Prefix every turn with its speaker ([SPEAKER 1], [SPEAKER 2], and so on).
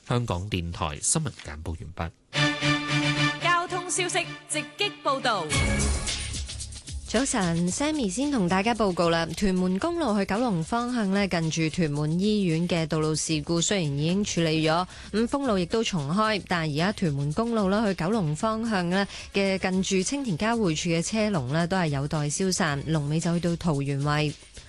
[SPEAKER 1] 香港電台新聞簡報完
[SPEAKER 2] 畢。交通消息直擊報導。
[SPEAKER 3] 早晨 ，Sammy 先同大家報告啦。屯門公路去九龍方向呢，近住屯門醫院嘅道路事故雖然已經處理咗，咁封路亦都重開，但係而家屯門公路啦去九龍方向呢嘅近住青田交匯處嘅車龍呢，都係有待消散，龍尾就去到桃園圍。